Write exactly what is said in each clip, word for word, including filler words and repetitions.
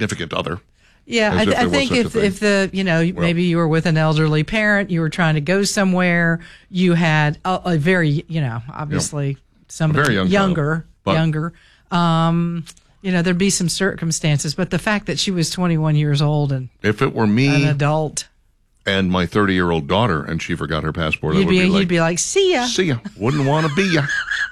significant other. Yeah, I, th- I think if if the you know well, maybe you were with an elderly parent, you were trying to go somewhere, you had a, a very you know obviously you know, somebody very young younger child, younger. Um, you know there'd be some circumstances, but the fact that she was twenty-one years old and if it were me, an adult, and my thirty-year-old daughter, and she forgot her passport, you'd I would be, be like, you'd be like, see ya, see ya, wouldn't want to be ya.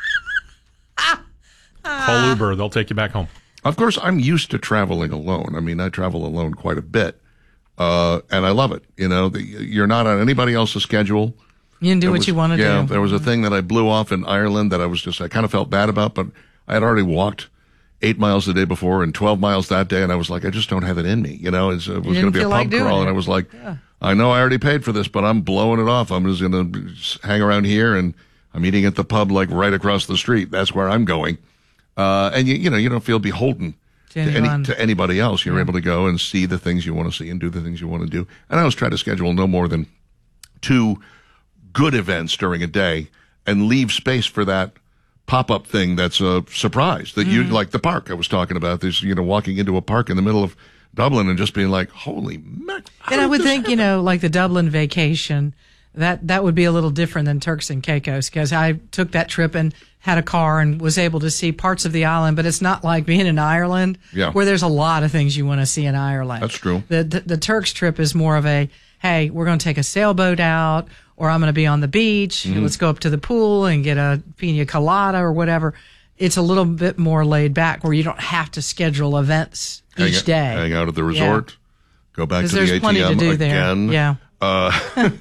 Call Uber, they'll take you back home. Of course, I'm used to traveling alone. I mean, I travel alone quite a bit, uh, and I love it. You know, the, you're not on anybody else's schedule. You can do there what was, you want to yeah, do. There was a thing that I blew off in Ireland that I was just, I kind of felt bad about, but I had already walked eight miles the day before and twelve miles that day, and I was like, I just don't have it in me. You know, it's, it was going to be a pub like crawl, it. and I was like, yeah. I know I already paid for this, but I'm blowing it off. I'm just going to hang around here, and I'm eating at the pub like right across the street. That's where I'm going. Uh, and you, you know, you don't feel beholden to, to, any, to anybody else. You're yeah. able to go and see the things you want to see and do the things you want to do. And I always try to schedule no more than two good events during a day and leave space for that pop-up thing that's a surprise that mm-hmm. you like the park I was talking about. There's, you know, walking into a park in the middle of Dublin and just being like, holy mac. And I would think, happen? you know, like the Dublin vacation, that, that would be a little different than Turks and Caicos, because I took that trip and had a car and was able to see parts of the island, but it's not like being in Ireland yeah. where there's a lot of things you want to see in Ireland. That's true. The, the, the Turks trip is more of a, hey, we're going to take a sailboat out, or I'm going to be on the beach. Mm-hmm. Let's go up to the pool and get a pina colada or whatever. It's a little bit more laid back where you don't have to schedule events hang each out, day. Hang out at the resort, yeah. go back to there's the A T M plenty to do again. There. Yeah. Uh,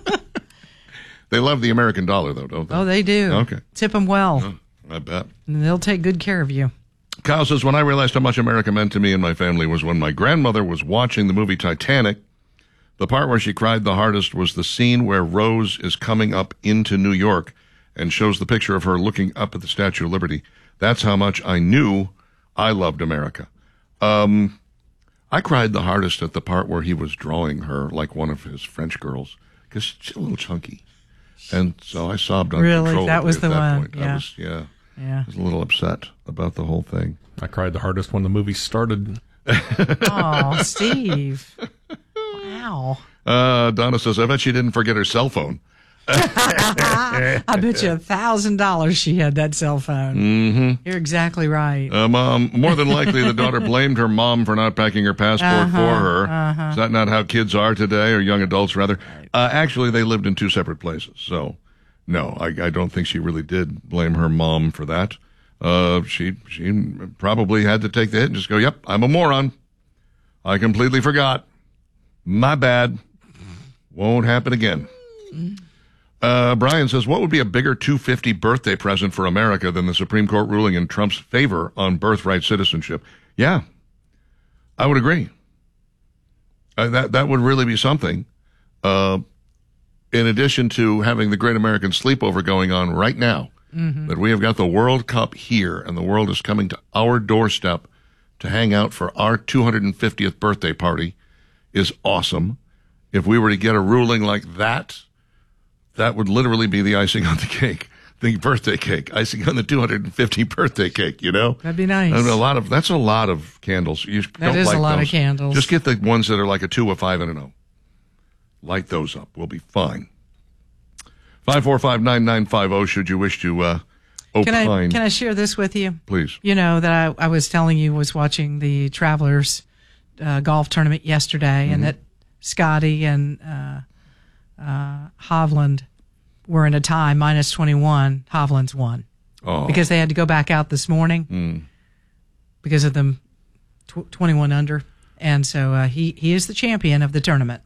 they love the American dollar, though, don't they? Oh, they do. Okay. Tip them well. Oh, I bet. And they'll take good care of you. Kyle says, when I realized how much America meant to me and my family was when my grandmother was watching the movie Titanic. The part where she cried the hardest was the scene where Rose is coming up into New York and shows the picture of her looking up at the Statue of Liberty. That's how much I knew I loved America. Um, I cried the hardest at the part where he was drawing her like one of his French girls because she's a little chunky. And so I sobbed uncontrollably really? That was at the that one. point. Yeah. I was, yeah. Yeah. I was a little upset about the whole thing. I cried the hardest when the movie started. Oh, Steve. Wow. Uh, Donna says, I bet she didn't forget her cell phone. I bet you a thousand dollars she had that cell phone. Mm-hmm. You're exactly right. Uh, mom, more than likely, the daughter blamed her mom for not packing her passport uh-huh, for her. Uh-huh. Is that not how kids are today, or young adults rather? Uh, actually, they lived in two separate places, so no, I, I don't think she really did blame her mom for that. Uh, she she probably had to take the hit and just go, "Yep, I'm a moron. I completely forgot. My bad. Won't happen again." Uh, Brian says, what would be a bigger two hundred fifty birthday present for America than the Supreme Court ruling in Trump's favor on birthright citizenship? Yeah, I would agree. Uh, that that would really be something. Uh, in addition to having the Great American Sleepover going on right now, mm-hmm. that we have got the World Cup here, and the world is coming to our doorstep to hang out for our two hundred fiftieth birthday party is awesome. If we were to get a ruling like that, that would literally be the icing on the cake, the birthday cake, icing on the two hundred fifty birthday cake, you know? That'd be nice. And a lot of, that's a lot of candles. You that don't is like a lot those. of candles. Just get the ones that are like a two, a five, and an O. Light those up. We'll be fine. five four five, nine nine five zero should you wish to uh, opine. Can I, can I share this with you? Please. You know, that I, I was telling you was watching the Travelers uh, golf tournament yesterday, mm-hmm. and that Scotty and uh, uh, Hovland were in a tie, minus twenty-one. Hovland's won. Oh. Because they had to go back out this morning mm. because of them tw- twenty-one under. And so uh, he, he is the champion of the tournament.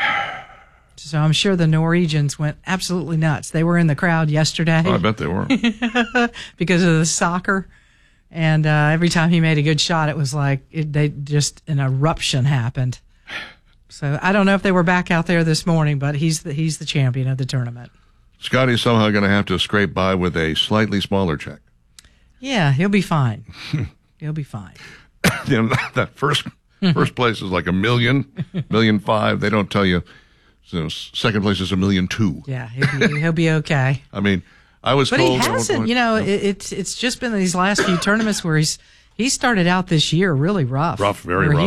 So I'm sure the Norwegians went absolutely nuts. They were in the crowd yesterday. Oh, I bet they were. Because of the soccer. And uh, every time he made a good shot, it was like it, they just an eruption happened. So I don't know if they were back out there this morning, but he's the, he's the champion of the tournament. Scotty's somehow going to have to scrape by with a slightly smaller check. Yeah, he'll be fine. He'll be fine. You know, that first first place is like a million, million five. They don't tell you. So second place is a million two. Yeah, he'll be, he'll be okay. I mean, I was but told. But he hasn't. You know, it, it's it's just been these last few tournaments where he's he started out this year really rough. Rough, very rough.